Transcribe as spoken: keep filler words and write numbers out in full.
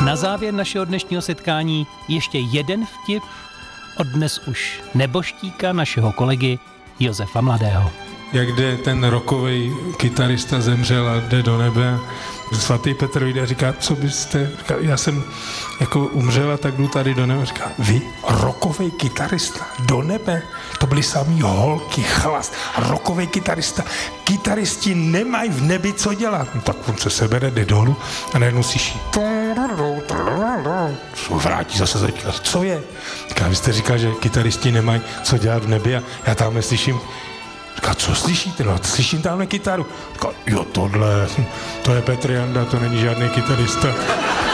na závěr našeho dnešního setkání ještě jeden vtip od dnes už neboštíka našeho kolegy Josefa Mladého. Jak jde ten rockovej kytarista, zemřel a jde do nebe. Svatý Petr jde a říká, co byste, říká, já jsem jako umřela, tak jdu tady do nebe. Říká, vy, rockovej kytarista, do nebe? To byly samý holky, chlas, rockovej kytarista. Kytaristi nemají v nebi co dělat. No, tak on se sebere, jde dolů a najednou slyší. Vrátí zase za co je? Říká, vy jste říkal, že kytaristi nemají co dělat v nebi a já tam neslyším. Říká, co slyšíte? No, slyším tamhle kytaru. Říká, jo, tohle, to je Petr Janda, to není žádný kytarista.